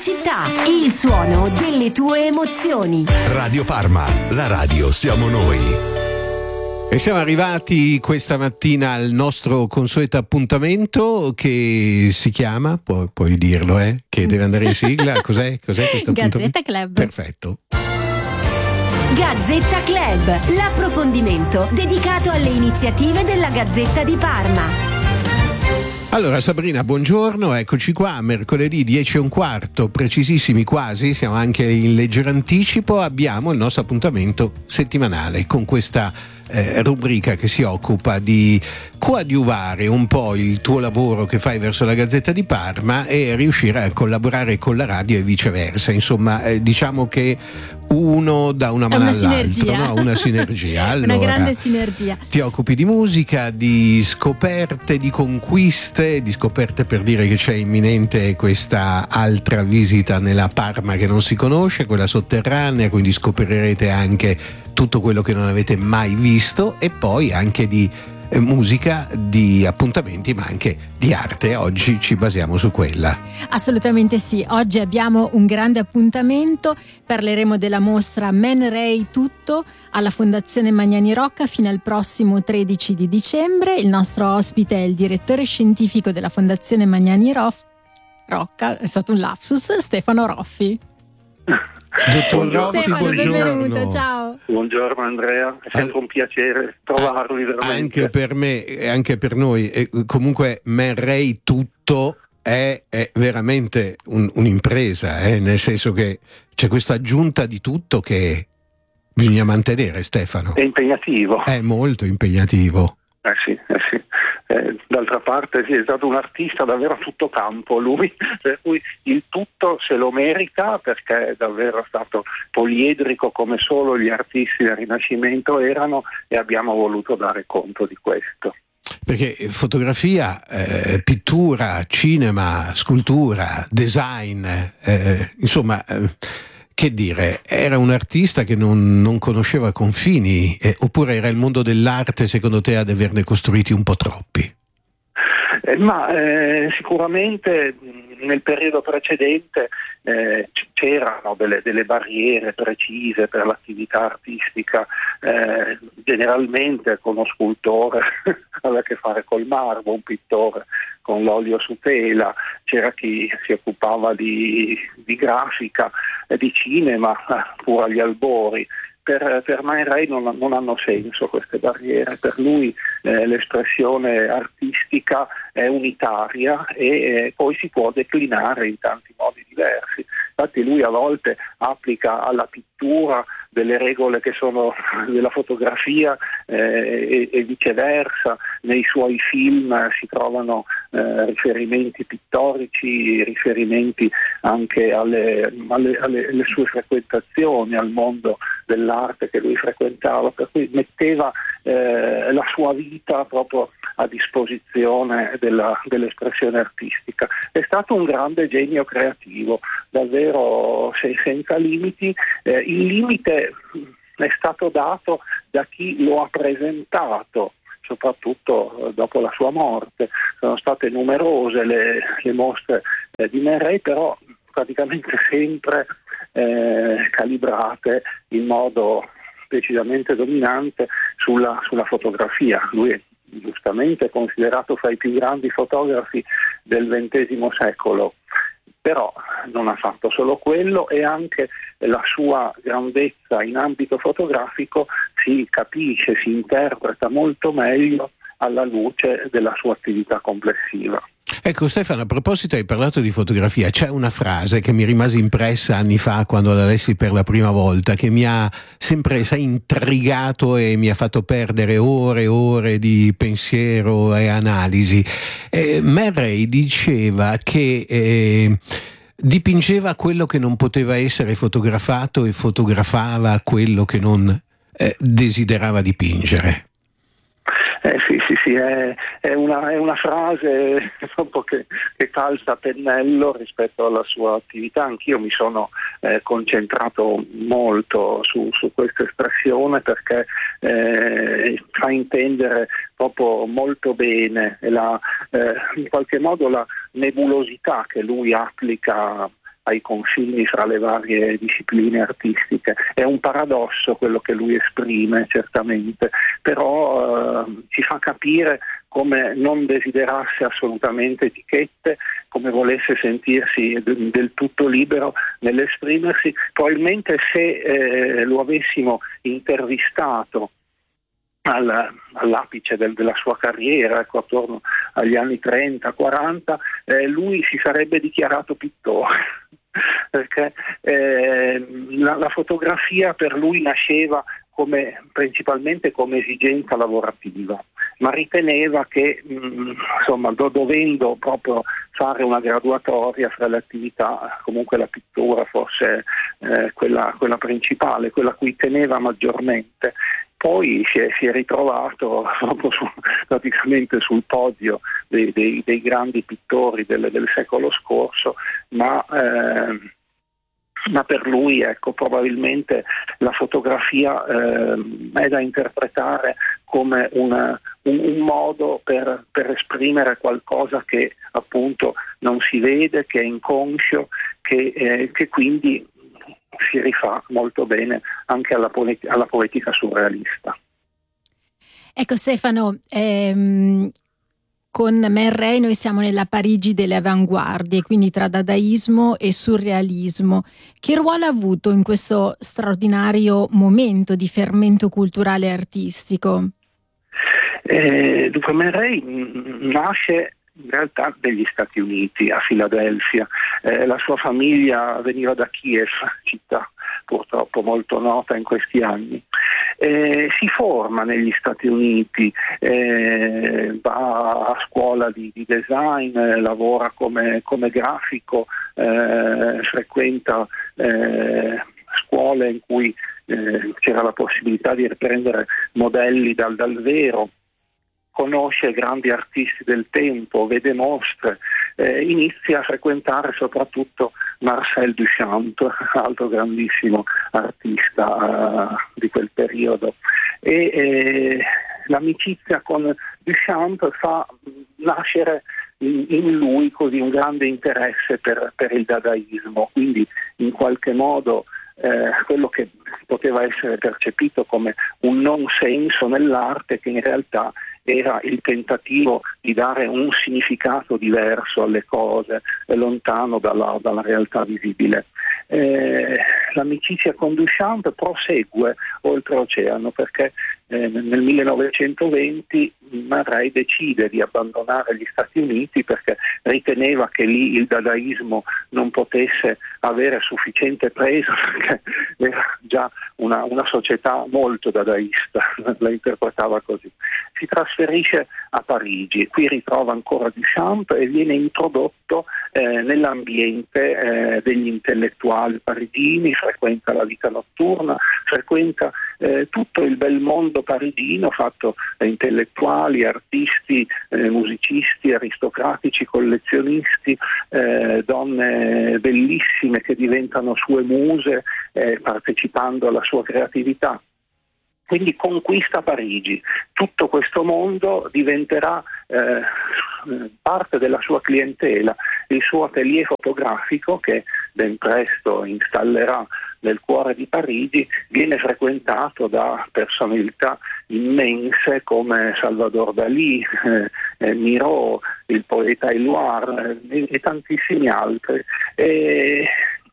città, il suono delle tue emozioni. Radio Parma, la radio siamo noi. E siamo arrivati questa mattina al nostro consueto appuntamento che si chiama, puoi dirlo, che deve andare in sigla. Cos'è questo appuntamento? Gazzetta Club. Perfetto. Gazzetta Club, l'approfondimento dedicato alle iniziative della Gazzetta di Parma. Allora Sabrina, buongiorno, eccoci qua, mercoledì 10:15, precisissimi quasi, siamo anche in leggero anticipo, abbiamo il nostro appuntamento settimanale con questa rubrica che si occupa di coadiuvare un po' il tuo lavoro che fai verso la Gazzetta di Parma e riuscire a collaborare con la radio e viceversa, insomma diciamo che uno dà una mano all'altro, no? Una sinergia. Allora, una grande sinergia. Ti occupi di musica, di scoperte, di conquiste, di scoperte per dire che c'è imminente questa altra visita nella Parma che non si conosce, quella sotterranea, quindi scoprirete anche tutto quello che non avete mai visto, e poi anche di musica, di appuntamenti, ma anche di arte. Oggi ci basiamo su quella. Assolutamente sì, oggi abbiamo un grande appuntamento, parleremo della mostra Man Ray Tutto alla Fondazione Magnani Rocca fino al prossimo 13 di dicembre. Il nostro ospite è il direttore scientifico della Fondazione Magnani Rocca, è stato un lapsus, Stefano Roffi. Dottor Roffi, Stefano, benvenuto, buongiorno. Ciao. Buongiorno Andrea, è sempre un piacere trovarvi veramente. Anche per me e anche per noi. E comunque Man Ray Tutto è veramente un'impresa, nel senso che c'è questa aggiunta di tutto che bisogna mantenere, Stefano. È impegnativo. È molto impegnativo. Sì. D'altra parte sì, è stato un artista davvero a tutto campo lui, per cui il tutto se lo merita, perché è davvero stato poliedrico come solo gli artisti del Rinascimento erano, e abbiamo voluto dare conto di questo. Perché fotografia, pittura, cinema, scultura, design, insomma, che dire, era un artista che non conosceva confini, oppure era il mondo dell'arte, secondo te, ad averne costruiti un po' troppi? Sicuramente nel periodo precedente c'erano delle barriere precise per l'attività artistica, generalmente con uno scultore aveva a che fare col marmo, un pittore con l'olio su tela, c'era chi si occupava di grafica, di cinema, pure agli albori. Per Man Ray non hanno senso queste barriere, per lui l'espressione artistica è unitaria e poi si può declinare in tanti modi diversi. Infatti lui a volte applica alla pittura delle regole che sono della fotografia e viceversa. Nei suoi film si trovano riferimenti pittorici, riferimenti anche alle sue frequentazioni, al mondo dell'arte che lui frequentava, per cui metteva la sua vita proprio a disposizione dell'espressione artistica. È stato un grande genio creativo, davvero senza limiti. Il limite è stato dato da chi lo ha presentato, soprattutto dopo la sua morte. Sono state numerose le mostre di Man Ray, però praticamente sempre calibrate in modo decisamente dominante sulla fotografia. Lui è giustamente considerato fra i più grandi fotografi del XX secolo, però non ha fatto solo quello, e anche la sua grandezza in ambito fotografico si capisce, si interpreta molto meglio alla luce della sua attività complessiva. Ecco Stefano, a proposito hai parlato di fotografia, c'è una frase che mi rimase impressa anni fa quando la lessi per la prima volta, che mi ha sempre intrigato e mi ha fatto perdere ore e ore di pensiero e analisi. Man Ray diceva che dipingeva quello che non poteva essere fotografato e fotografava quello che non desiderava dipingere. Sì, è una frase proprio che calza a pennello rispetto alla sua attività. Anch'io mi sono concentrato molto su questa espressione, perché fa intendere proprio molto bene in qualche modo la nebulosità che lui applica ai confini fra le varie discipline artistiche. È un paradosso quello che lui esprime, certamente, però ci fa capire come non desiderasse assolutamente etichette, come volesse sentirsi del tutto libero nell'esprimersi. Probabilmente se lo avessimo intervistato all'apice della sua carriera, ecco, attorno agli anni 30-40, lui si sarebbe dichiarato pittore, perché la fotografia per lui nasceva principalmente come esigenza lavorativa, ma riteneva che dovendo proprio fare una graduatoria fra le attività, comunque la pittura fosse quella principale, quella a cui teneva maggiormente. Poi si è ritrovato praticamente sul podio dei grandi pittori del secolo scorso, ma per lui, ecco, probabilmente la fotografia è da interpretare come un modo per esprimere qualcosa che appunto non si vede, che è inconscio, che quindi si rifà molto bene anche alla poetica surrealista. Ecco Stefano, con Man Ray noi siamo nella Parigi delle avanguardie, quindi tra dadaismo e surrealismo. Che ruolo ha avuto in questo straordinario momento di fermento culturale e artistico? Dunque Man Ray nasce in realtà negli Stati Uniti, a Filadelfia. La sua famiglia veniva da Kiev, città purtroppo molto nota in questi anni. Si forma negli Stati Uniti, va a scuola di design, lavora come grafico, frequenta scuole in cui c'era la possibilità di riprendere modelli dal vero, conosce grandi artisti del tempo, vede mostre, inizia a frequentare soprattutto Marcel Duchamp, altro grandissimo artista di quel periodo, e l'amicizia con Duchamp fa nascere in lui così un grande interesse per il dadaismo, quindi in qualche modo quello che poteva essere percepito come un non senso nell'arte, che in realtà era il tentativo di dare un significato diverso alle cose, lontano dalla realtà visibile. L'amicizia con Duchamp prosegue oltreoceano, perché nel 1920 Man Ray decide di abbandonare gli Stati Uniti perché riteneva che lì il dadaismo non potesse avere sufficiente presa, perché era già una società molto dadaista, la interpretava così. Si trasferisce a Parigi, qui ritrova ancora Duchamp e viene introdotto nell'ambiente degli intellettuali parigini, frequenta la vita notturna, frequenta tutto il bel mondo parigino fatto da intellettuali, artisti, musicisti, aristocratici, collezionisti, donne bellissime che diventano sue muse partecipando alla sua creatività. Quindi conquista Parigi, tutto questo mondo diventerà parte della sua clientela. Il suo atelier fotografico, che ben presto installerà nel cuore di Parigi, viene frequentato da personalità immense come Salvador Dalì, Miro, il poeta Éluard e tantissimi altri. E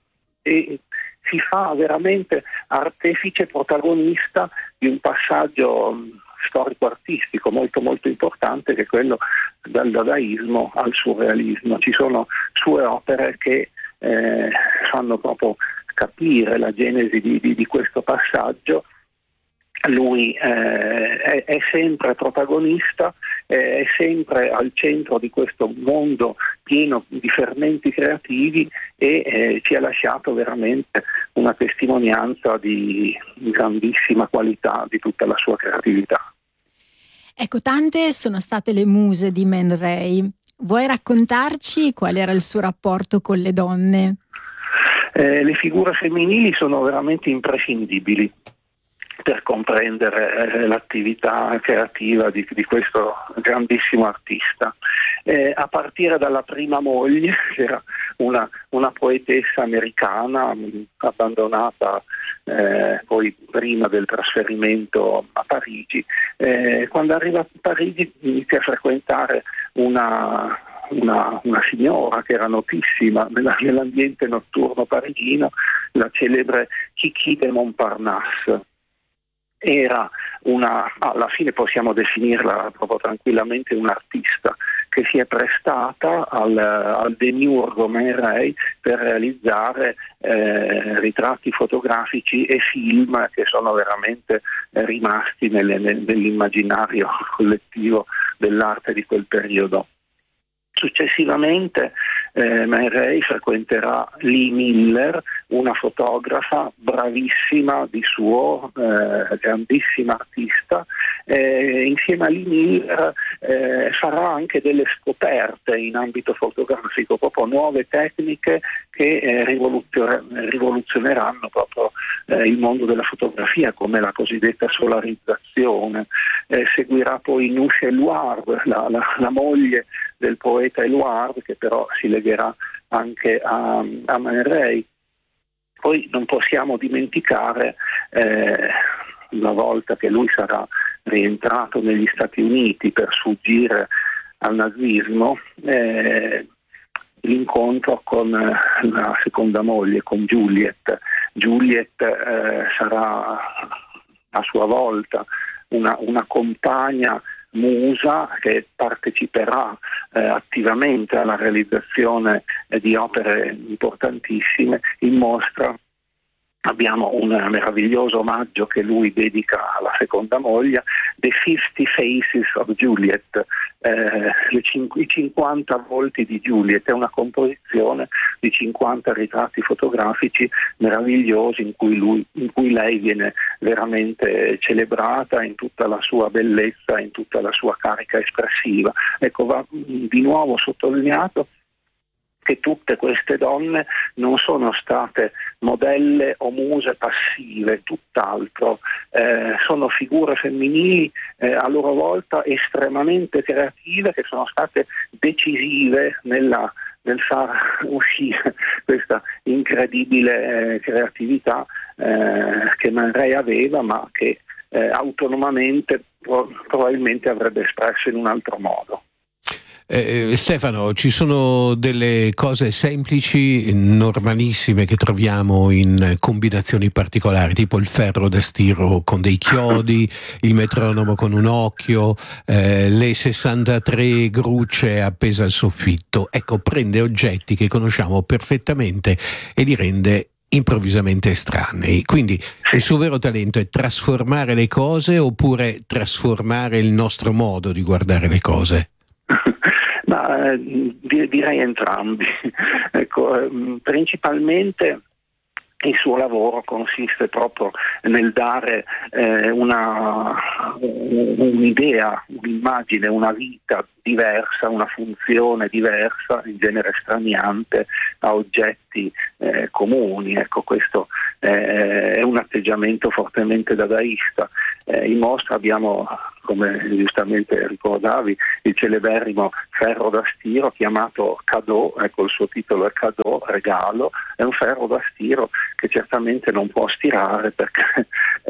si fa veramente artefice, protagonista di un passaggio storico-artistico molto molto importante, che è quello dal dadaismo al surrealismo. Ci sono sue opere che fanno proprio capire la genesi di questo passaggio. Lui è sempre protagonista, è sempre al centro di questo mondo pieno di fermenti creativi e ci ha lasciato veramente una testimonianza di grandissima qualità di tutta la sua creatività. Ecco, tante sono state le muse di Man Ray. Vuoi raccontarci qual era il suo rapporto con le donne? Le figure femminili sono veramente imprescindibili. per comprendere l'attività creativa di questo grandissimo artista. A partire dalla prima moglie, che era una poetessa americana abbandonata poi prima del trasferimento a Parigi, quando arriva a Parigi inizia a frequentare una signora che era notissima nell'ambiente notturno parigino, la celebre Kiki de Montparnasse. Era alla fine possiamo definirla proprio tranquillamente un'artista che si è prestata al demiurgo Man Ray per realizzare ritratti fotografici e film che sono veramente rimasti nell'immaginario collettivo dell'arte di quel periodo. Successivamente Man Ray frequenterà Lee Miller, una fotografa bravissima di suo, grandissima artista. Insieme a Lee Miller farà anche delle scoperte in ambito fotografico, proprio nuove tecniche che rivoluzioneranno proprio il mondo della fotografia, come la cosiddetta solarizzazione. Seguirà poi Nouche Éluard, la moglie del poeta Éluard, che però si legherà anche a Man Ray. Poi non possiamo dimenticare, una volta che lui sarà rientrato negli Stati Uniti per sfuggire al nazismo, l'incontro con la seconda moglie, con Juliet. Juliet sarà a sua volta una compagna musa che parteciperà attivamente alla realizzazione di opere importantissime. In mostra abbiamo un meraviglioso omaggio che lui dedica alla seconda moglie, The 50 Faces of Juliet, i 50 volti di Juliet. È una composizione di 50 ritratti fotografici meravigliosi in cui lei viene veramente celebrata in tutta la sua bellezza, in tutta la sua carica espressiva. Ecco, va di nuovo sottolineato che tutte queste donne non sono state modelle o muse passive, tutt'altro, sono figure femminili a loro volta estremamente creative, che sono state decisive nel far uscire questa incredibile creatività che Man Ray aveva, ma che autonomamente probabilmente avrebbe espresso in un altro modo. Stefano, ci sono delle cose semplici, normalissime, che troviamo in combinazioni particolari, tipo il ferro da stiro con dei chiodi, il metronomo con un occhio, le 63 grucce appese al soffitto. Ecco, prende oggetti che conosciamo perfettamente e li rende improvvisamente estranei. Quindi il suo vero talento è trasformare le cose, oppure trasformare il nostro modo di guardare le cose? Ma direi entrambi. Ecco, principalmente il suo lavoro consiste proprio nel dare un'idea, un'immagine, una vita diversa, una funzione diversa, in genere straniante, a oggetti comuni. Ecco, questo è un atteggiamento fortemente dadaista. In mostra abbiamo, come giustamente ricordavi, il celeberrimo ferro da stiro chiamato Cadeau. Ecco, il suo titolo è Cadeau, regalo. È un ferro da stiro che certamente non può stirare perché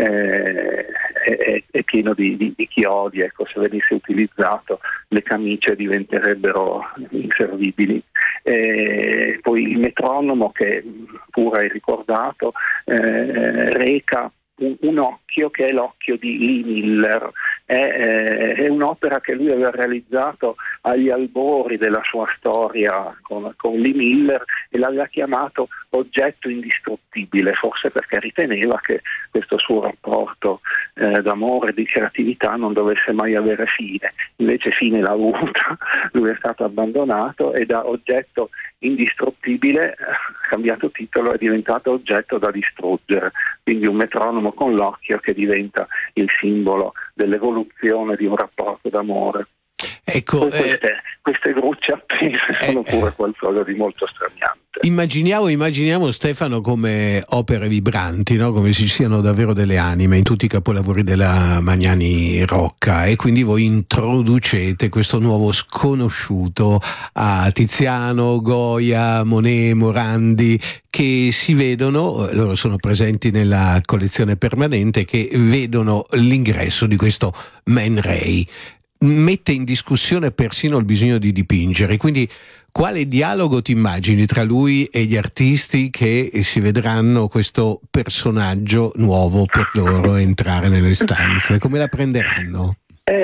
è pieno di chiodi. Ecco, se venisse utilizzato le camicie diventerebbero inservibili. Poi il metronomo, che pure hai ricordato, reca un occhio che è l'occhio di Lee Miller. È un'opera che lui aveva realizzato agli albori della sua storia con Lee Miller e l'aveva chiamato oggetto indistruttibile, forse perché riteneva che questo suo rapporto d'amore e di creatività non dovesse mai avere fine. Invece fine l'ha avuta, lui è stato abbandonato e da oggetto indistruttibile, cambiato titolo, è diventato oggetto da distruggere, quindi un metronomo con l'occhio che diventa il simbolo dell'evoluzione di un rapporto d'amore. Ecco, queste grucce appese sono pure qualcosa di molto straniante. Immaginiamo Stefano come opere vibranti, no? Come se ci siano davvero delle anime in tutti i capolavori della Magnani Rocca, e quindi voi introducete questo nuovo sconosciuto a Tiziano, Goya, Monet, Morandi, che si vedono, loro sono presenti nella collezione permanente, che vedono l'ingresso di questo Man Ray. Mette in discussione persino il bisogno di dipingere, quindi quale dialogo ti immagini tra lui e gli artisti che si vedranno questo personaggio nuovo per loro entrare nelle stanze? Come la prenderanno?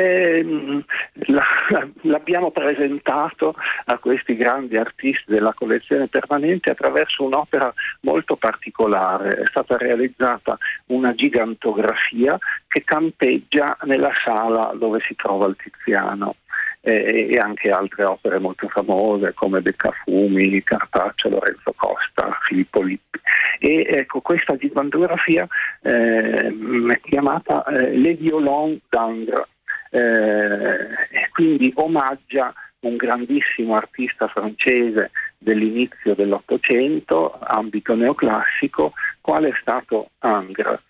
L'abbiamo presentato a questi grandi artisti della collezione permanente attraverso un'opera molto particolare. È stata realizzata una gigantografia che campeggia nella sala dove si trova il Tiziano, e anche altre opere molto famose come Beccafumi, Cartaccio, Lorenzo Costa, Filippo Lippi. E ecco, questa gigantografia è chiamata Les Violons d'Ingres, quindi omaggia un grandissimo artista francese dell'inizio dell'Ottocento, ambito neoclassico, quale è stato Ingres,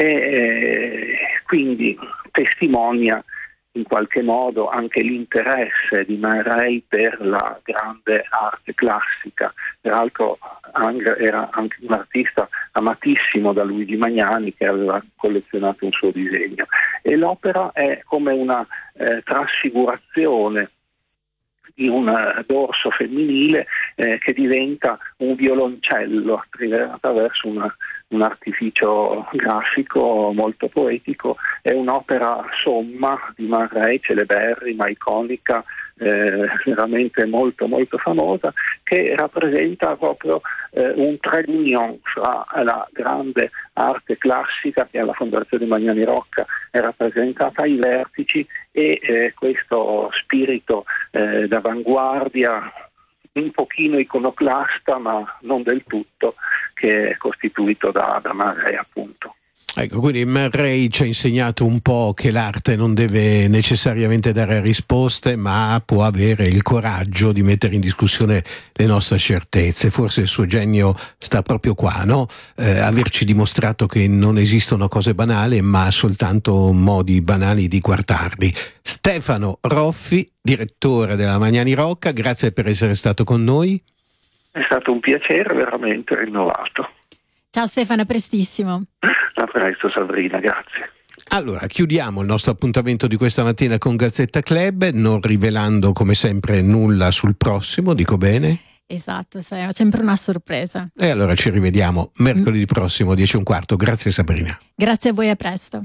e quindi testimonia in qualche modo anche l'interesse di Man Ray per la grande arte classica. Peraltro Ingres era anche un artista amatissimo da Luigi Magnani, che aveva collezionato un suo disegno, e l'opera è come una trasfigurazione di un dorso femminile che diventa un violoncello attraverso un artificio grafico molto poetico. È un'opera somma di Man Ray, celeberrima, iconica, veramente molto molto famosa, che rappresenta proprio un trait d'union fra la grande arte classica, che alla Fondazione Magnani Rocca è rappresentata ai vertici, e questo spirito d'avanguardia un pochino iconoclasta, ma non del tutto, che è costituito da Man Ray, appunto. Ecco, quindi Man Ray ci ha insegnato un po' che l'arte non deve necessariamente dare risposte, ma può avere il coraggio di mettere in discussione le nostre certezze. Forse il suo genio sta proprio qua, no? Averci dimostrato che non esistono cose banali, ma soltanto modi banali di guardarli. Stefano Roffi, direttore della Magnani Rocca, grazie per essere stato con noi. È stato un piacere veramente rinnovato. Ciao Stefano, a prestissimo. A presto Sabrina, grazie. Allora, chiudiamo il nostro appuntamento di questa mattina con Gazzetta Club, non rivelando come sempre nulla sul prossimo, dico bene? Esatto, è sempre una sorpresa. E allora ci rivediamo mercoledì prossimo 10:15. Grazie Sabrina. Grazie a voi, a presto.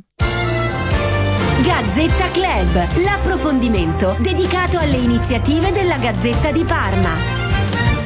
Gazzetta Club, l'approfondimento dedicato alle iniziative della Gazzetta di Parma.